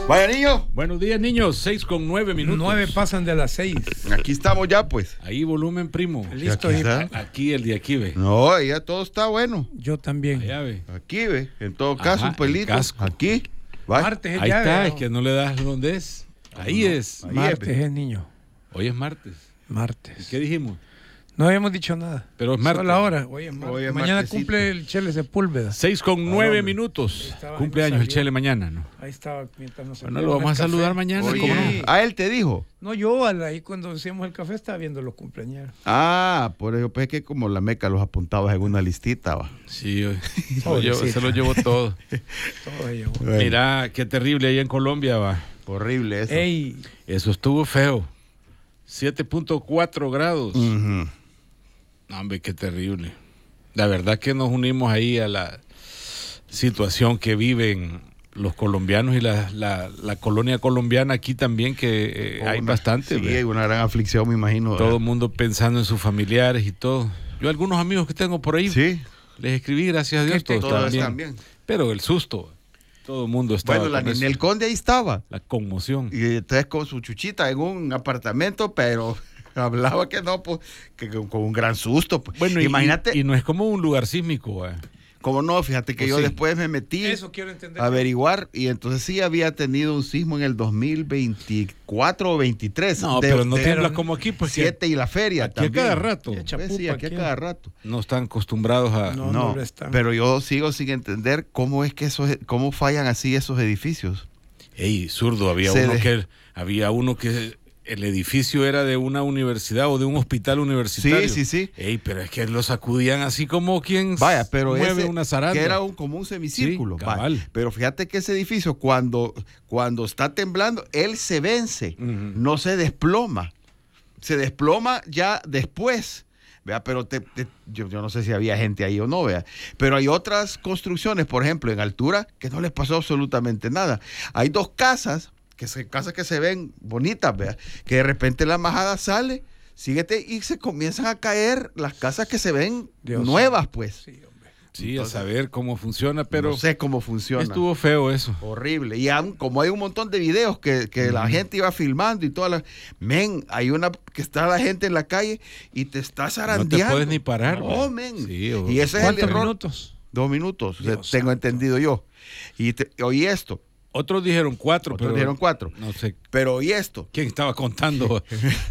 Vaya, niño. Buenos días, niños. 6:09. 9 pasan de las 6. Aquí estamos ya, pues. Ahí, volumen primo. Listo. Aquí Y está. Aquí, el de aquí, ve. No, ya todo está bueno. yo también. Allá, ve. Aquí, ve. En todo caso, Ajá, un pelito. el casco. Aquí. Vaya. Martes es Ahí ya, está, ¿no? es que no le das dónde es. Ahí es. Ahí Martes es, es, niño. Hoy es martes. Martes. ¿Qué dijimos? No habíamos dicho nada. Pero es martes. Solo ahora. Hoy es martes. Hoy es Mañana martesito. cumple el Chele Sepúlveda. 6:09. Estaba- Cumpleaños el Chele mañana, ¿no? Ahí estaba mientras nos Bueno, servíamos lo vamos a el café. saludar mañana, Oye, ¿cómo no? a él te dijo. No, yo ahí cuando hacíamos el café estaba viendo los cumpleaños. Ah, por eso, pues es que como la Meca los apuntabas en una listita, va. Sí, Pobrecito. se lo llevo todo. Todo ello. Bueno, Mira, qué terrible ahí en Colombia, va. horrible eso. Ey, Eso estuvo feo. 7.4 grados. Ujú. No, hombre, qué terrible. La verdad que nos unimos ahí a la situación que viven los colombianos y la colonia colombiana aquí también, que hay bastante. Sí, ¿ve? hay una gran aflicción, me imagino. Todo el mundo pensando en sus familiares y todo. Yo algunos amigos que tengo por ahí, Sí, les escribí, gracias a Dios, todos todos están están bien. bien. Pero el susto, todo el mundo estaba Bueno, la con eso, Ninel Conde ahí estaba. la conmoción. Y entonces con su chuchita en un apartamento, pero hablaba que no, pues, que con un gran susto. Pues. Bueno, imagínate, y no es como un lugar sísmico. cómo no, fíjate que Pues yo sí. después me metí eso quiero entender. a averiguar y entonces sí había tenido un sismo en el 2024 o 23. No, de- pero no de tiembla como aquí, pues que 7 y la feria aquí también. a cada rato. Qué chapupa, Pues sí, aquí a aquí. cada rato. No están acostumbrados a... No. No, lo están. pero yo sigo sin entender cómo es que cómo fallan así esos edificios. Ey, zurdo, había uno que el edificio era de una universidad o de un hospital universitario. Sí. Ey, pero es que lo sacudían así como quien Vaya, pero mueve ese, una zaranda. que era como un semicírculo. Sí, vaya. cabal. Pero fíjate que ese edificio, cuando está temblando, él se vence, Ujú. no se desploma. Se desploma ya después. Vea, pero yo no sé si había gente ahí o no, vea. Pero hay otras construcciones, por ejemplo, en altura, que no les pasó absolutamente nada. Hay dos casas que se ven bonitas, vea, que de repente la majada sale, síguete, y se comienzan a caer las casas que se ven Dios nuevas, pues. Sí, hombre. Sí, Entonces, a saber cómo funciona, pero no sé cómo funciona. estuvo feo eso. Horrible. Y como hay un montón de videos que la gente iba filmando y todas las... Men, hay una que está la gente en la calle y te está zarandeando. No te puedes ni parar. No, ¿verdad? men. Sí, Y ese es el ¿Cuántos error. minutos? 2 minutos, Dios tengo santo. entendido yo. Y oí esto. Otros dijeron 4, Otros pero dijeron 4. no sé Pero oí esto. quién estaba contando.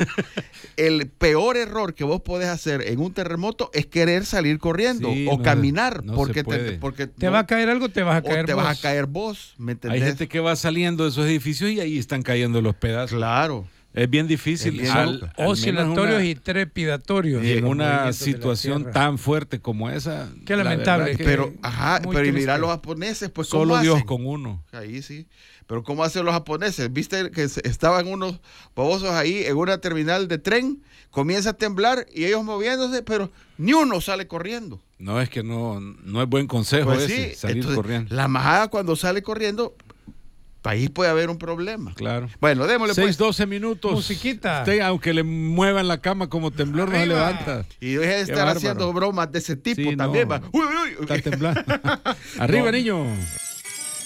El peor error que vos podés hacer en un terremoto es querer salir corriendo Sí, o no, caminar. no porque se puede. porque ¿Te no- va a caer algo? Te vas a caer o te vos. vas a caer vos, ¿me entendés? Hay gente que va saliendo de esos edificios y ahí están cayendo los pedazos. Claro. Es bien difícil. Es bien loco. Oscilatorios y trepidatorios. en los una movimientos de la situación Tierra. tan fuerte como esa. Qué la lamentable verdad que que- Pero, muy pero y triste. mira los japoneses, pues ¿cómo solo Dios hacen? con uno. Ahí sí. Pero ¿cómo hacen los japoneses? ¿Viste que estaban unos babosos ahí en una terminal de tren? Comienza a temblar y ellos moviéndose, pero ni uno sale corriendo. No, es que no es buen consejo Pues ese, sí, salir entonces, corriendo. la majada cuando sale corriendo, ahí puede haber un problema. Claro. Bueno, démosle pues. 6:12 minutos. Musiquita. Usted, aunque le muevan la cama como temblor, no se Arriba. levanta. Y deje de Qué estar bárbaro. haciendo bromas de ese tipo Sí, también. no. Va. Uy, uy, uy. Está temblando. Arriba, No. niño.